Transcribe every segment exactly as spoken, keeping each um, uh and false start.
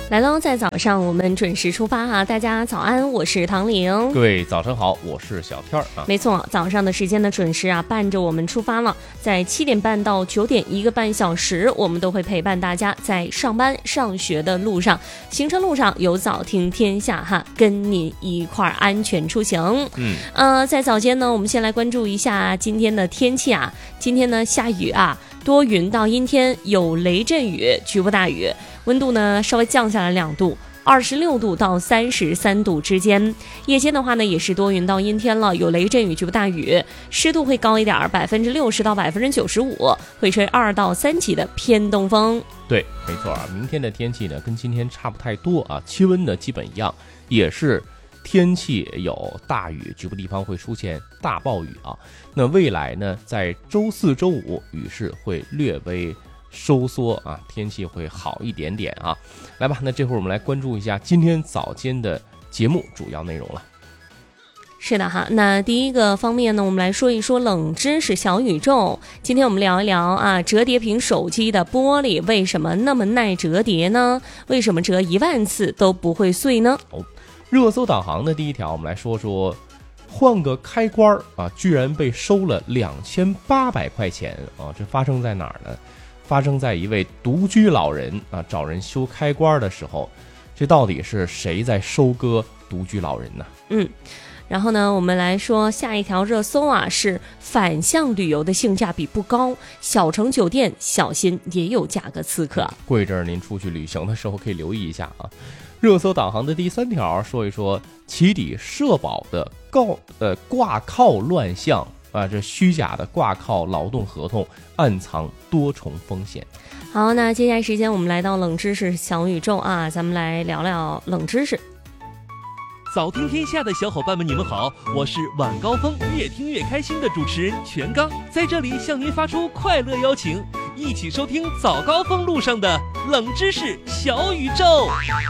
来喽，在早上我们准时出发哈、啊，大家早安，我是唐玲。 各位早晨好，我是小天儿啊。 没错，早上的时间呢准时啊，伴着我们出发了，在七点半到九点一个半小时，我们都会陪伴大家在上班上学的路上，行车路上有早听天下哈，跟你一块儿安全出行。 嗯， 呃，在早间呢，我们先来关注一下今天的天气啊，今天呢下雨啊。多云到阴天，有雷阵雨，局部大雨，温度呢稍微降下来两度，二十六度到三十三度之间。夜间的话呢，也是多云到阴天了，有雷阵雨，局部大雨，湿度会高一点，百分之六十到百分之九十五，会吹二到三级的偏东风。 对，没错啊。明天的天气呢，跟今天差不太多啊，气温呢基本一样，也是。天气有大雨，局部地方会出现大暴雨啊。那未来呢，在周四周五雨势会略微收缩啊，天气会好一点点啊。来吧，那这会儿我们来关注一下今天早间的节目主要内容了。 是的哈，那第一个方面呢，我们来说一说冷知识小宇宙。今天我们聊一聊啊，折叠屏手机的玻璃为什么那么耐折叠呢？为什么折一万次都不会碎呢？ 哦。热搜导航的第一条，我们来说说，换个开关啊，居然被收了两千八百块钱啊！这发生在哪儿呢？发生在一位独居老人啊找人修开关的时候，这到底是谁在收割独居老人呢？ 嗯。然后呢，我们来说下一条热搜啊，是反向旅游的性价比不高，小城酒店小心也有价格刺客。 过一阵儿您出去旅行的时候可以留意一下啊。热搜导航的第三条，说一说起底社保的告呃挂靠乱象啊，这虚假的挂靠劳动合同暗藏多重风险。 好，那接下来时间我们来到冷知识小宇宙啊，咱们来聊聊冷知识。 早听天下的小伙伴们，你们好，我是晚高峰越听越开心的主持人全刚，在这里向您发出快乐邀请，一起收听早高峰路上的冷知识小宇宙。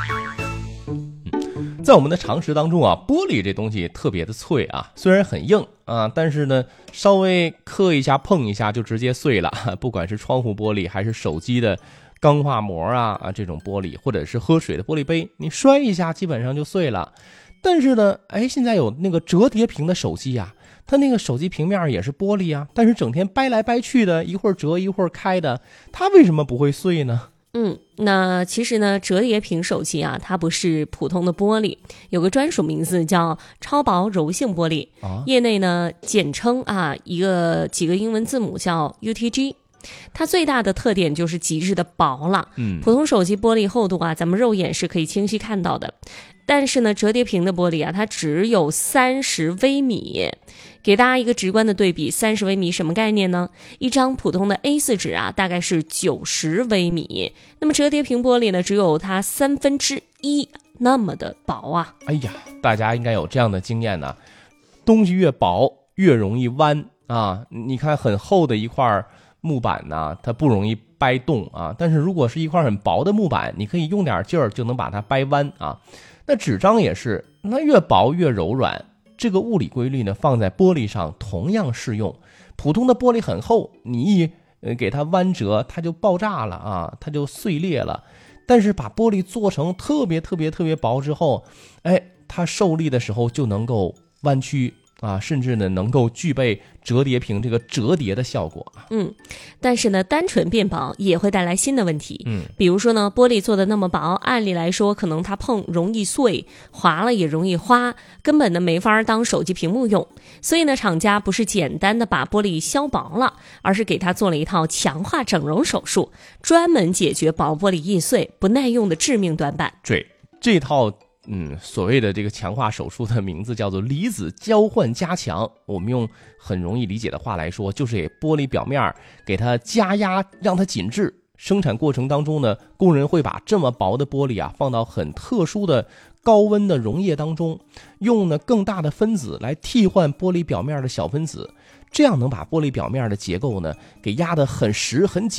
在我们的常识当中啊，玻璃这东西特别的脆啊，虽然很硬啊，但是呢，稍微磕一下碰一下就直接碎了。不管是窗户玻璃还是手机的钢化膜啊啊这种玻璃，或者是喝水的玻璃杯，你摔一下基本上就碎了。但是呢，哎，现在有那个折叠屏的手机啊，它那个手机平面也是玻璃啊，但是整天掰来掰去的，一会儿折一会儿开的，它为什么不会碎呢？ 嗯，那其实呢，折叠屏手机啊，它不是普通的玻璃，有个专属名字叫超薄柔性玻璃，啊、业内呢简称啊一个几个英文字母叫 U T G。它最大的特点就是极致的薄了，嗯，普通手机玻璃厚度啊，咱们肉眼是可以清晰看到的，但是呢，折叠屏的玻璃啊，它只有三十微米。给大家一个直观的对比，三十微米什么概念呢？一张普通的 A 四 纸啊，大概是九十微米，那么折叠屏玻璃呢，只有它三分之一那么的薄啊！ 哎呀，大家应该有这样的经验呢，东西越薄越容易弯啊！你看很厚的一块木板呢，它不容易掰动啊，但是如果是一块很薄的木板，你可以用点劲儿就能把它掰弯啊。那纸张也是，那越薄越柔软。这个物理规律呢，放在玻璃上同样适用。普通的玻璃很厚，你一呃给它弯折，它就爆炸了啊，它就碎裂了。但是把玻璃做成特别特别特别薄之后，哎，它受力的时候就能够弯曲啊，甚至呢能够具备折叠屏这个折叠的效果。 嗯，但是呢，单纯变薄也会带来新的问题。 嗯， 比如说呢，玻璃做的那么薄，按理来说可能它碰容易碎，划了也容易花，根本呢没法当手机屏幕用。所以呢，厂家不是简单的把玻璃削薄了，而是给它做了一套强化整容手术，专门解决薄玻璃易碎、不耐用的致命短板。 对，这套。嗯，所谓的这个强化手术的名字叫做离子交换加强。我们用很容易理解的话来说，就是给玻璃表面给它加压，让它紧致。生产过程当中呢，工人会把这么薄的玻璃啊放到很特殊的高温的溶液当中，用呢更大的分子来替换玻璃表面的小分子，这样能把玻璃表面的结构呢给压得很实很紧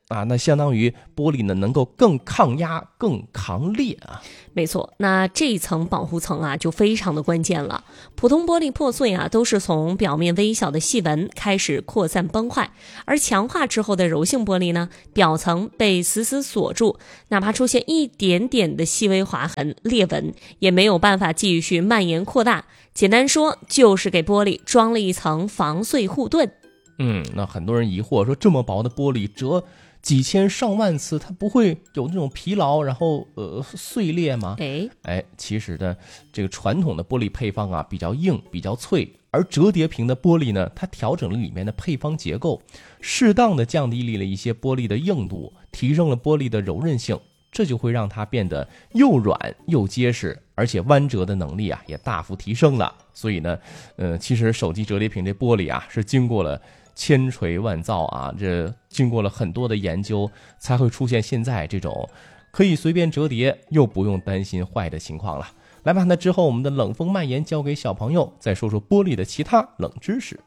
啊，那相当于玻璃呢能够更抗压、更抗裂啊。 没错，那这一层保护层啊就非常的关键了。普通玻璃破碎啊都是从表面微小的细纹开始扩散崩坏，而强化之后的柔性玻璃呢，表层被死死锁住，哪怕出现一点点的细微划痕、裂纹，也没有办法继续蔓延扩大。简单说，就是给玻璃装了一层防碎护盾。 嗯，那很多人疑惑说，这么薄的玻璃折几千上万次，它不会有那种疲劳，然后呃碎裂吗？ 哎哎，其实呢，这个传统的玻璃配方啊比较硬，比较脆，而折叠屏的玻璃呢，它调整了里面的配方结构，适当的降低了一些玻璃的硬度，提升了玻璃的柔韧性，这就会让它变得又软又结实，而且弯折的能力啊也大幅提升了。所以呢，呃，其实手机折叠屏这玻璃啊是经过了千锤万造啊，这经过了很多的研究，才会出现现在这种可以随便折叠又不用担心坏的情况了。来吧，那之后我们的冷风蔓延交给小朋友，再说说玻璃的其他冷知识。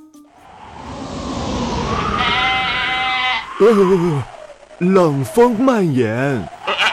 呃，冷风蔓延。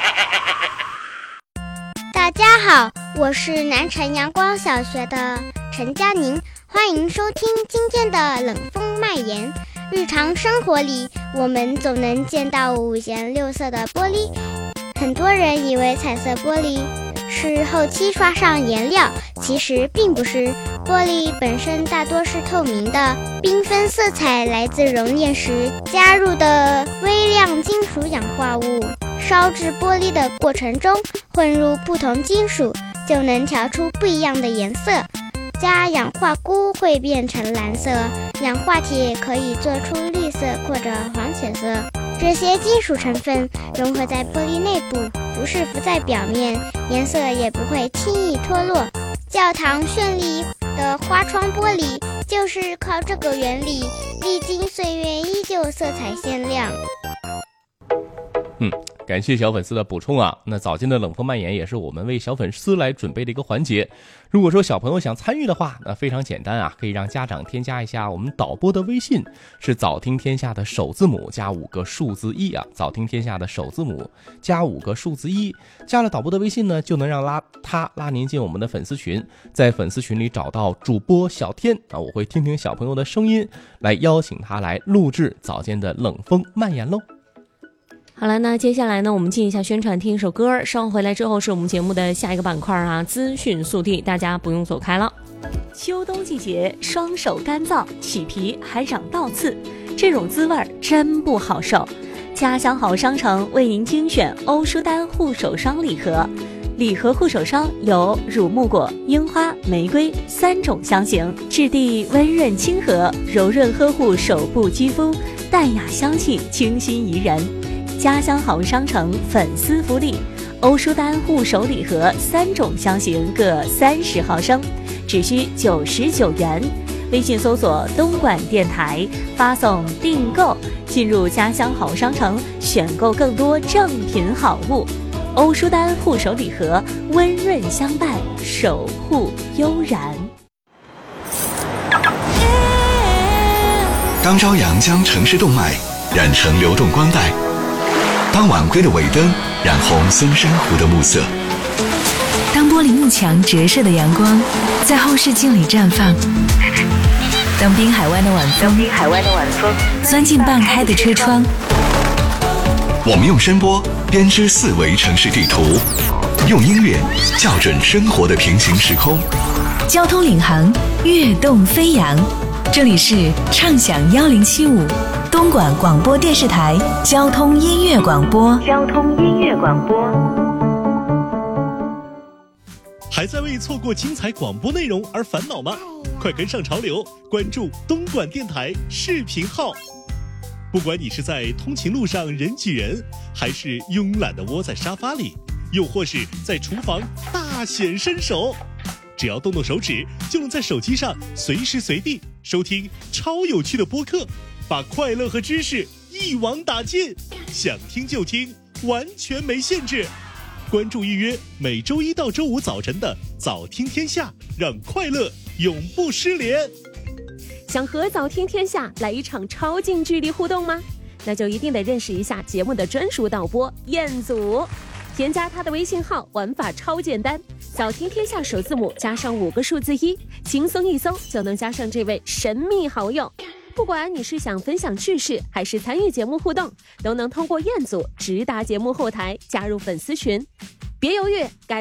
大家好，我是南城阳光小学的陈佳宁，欢迎收听今天的冷风蔓延。日常生活里，我们总能见到五颜六色的玻璃，很多人以为彩色玻璃是后期刷上颜料，其实并不是。玻璃本身大多是透明的，缤纷色彩来自熔炼时加入的微量金属氧化物。烧制玻璃的过程中，混入不同金属，就能调出不一样的颜色。加氧化钴会变成蓝色，氧化铁可以做出绿色或者黄浅色。这些金属成分融合在玻璃内部，不是浮在表面，颜色也不会轻易脱落。教堂绚丽的花窗玻璃就是靠这个原理，历经岁月依旧色彩鲜亮。 嗯，感谢小粉丝的补充啊。那早间的冷风蔓延也是我们为小粉丝来准备的一个环节。如果说小朋友想参与的话，那非常简单啊，可以让家长添加一下我们导播的微信，是早听天下的首字母加五个数字一啊，早听天下的首字母加五个数字一。加了导播的微信呢，就能让拉他拉您进我们的粉丝群，在粉丝群里找到主播小天啊，我会听听小朋友的声音，来邀请他来录制早间的冷风蔓延喽。 好了，那接下来呢，我们进一下宣传，听一首歌。稍后回来之后是我们节目的下一个板块啊，资讯速递，大家不用走开了。秋冬季节，双手干燥，起皮还长倒刺，这种滋味真不好受。家乡好商城为您精选欧舒丹护手霜礼盒，礼盒护手霜有乳木果、樱花、玫瑰三种香型，质地温润亲和，柔润呵护手部肌肤，淡雅香气，清新宜人。家乡好商城粉丝福利，欧舒丹护手礼盒三种香型各三十毫升，只需九十九元。微信搜索东莞电台，发送订购，进入家乡好商城，选购更多正品好物。欧舒丹护手礼盒，温润相伴，守护悠然。 当朝阳将城市动脉染成流动光带，当晚归的尾灯染红松山湖的暮色， 当玻璃幕墙折射的阳光在后视镜里绽放，当滨海湾的晚风，滨海湾的晚风钻进半开的车窗， 我们用声波编织四维城市地图，用音乐校准生活的平行时空。 交通领航，跃动飞扬。这里是畅享幺零七五东莞广播电视台交通音乐广播。交通音乐广播。 还在为错过精彩广播内容而烦恼吗？快跟上潮流，关注东莞电台视频号。不管你是在通勤路上人挤人，还是慵懒地窝在沙发里，又或是在厨房大显身手，只要动动手指，就能在手机上随时随地收听超有趣的播客，把快乐和知识一网打尽，想听就听，完全没限制。关注预约每周一到周五早晨的早听天下，让快乐永不失联。 想和早听天下来一场超近距离互动吗？ 那就一定得认识一下节目的专属导播彦祖。添加他的微信号，玩法超简单，早听天下首字母加上五个数字一，轻松一搜就能加上这位神秘好友。不管你是想分享趣事，还是参与节目互动，都能通过彦祖直达节目后台加入粉丝群。别犹豫，赶